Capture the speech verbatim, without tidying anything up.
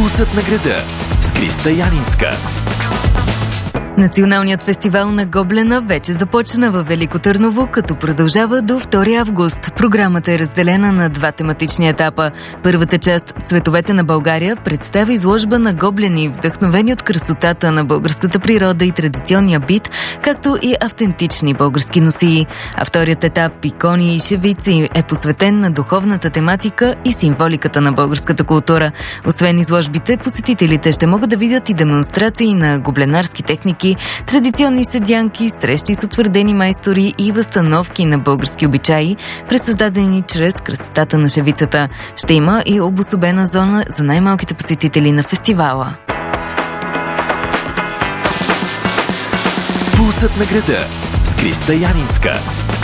Пулсът на града с Криста Янинска. Националният фестивал на Гоблена вече започна във Велико Търново, като продължава до втори август. Програмата е разделена на два тематични етапа. Първата част «Цветовете на България» представя изложба на гоблени, вдъхновени от красотата на българската природа и традиционния бит, както и автентични български носии. А вторият етап «Икони и шевици» е посветен на духовната тематика и символиката на българската култура. Освен изложбите, посетителите ще могат да видят и демонстрации на гобленарски техники, традиционни седянки, срещи с утвърдени майстори и възстановки на български обичаи, пресъздадени чрез красотата на шевицата. Ще има и обособена зона за най-малките посетители на фестивала. Пулсът на града с Криста Янинска.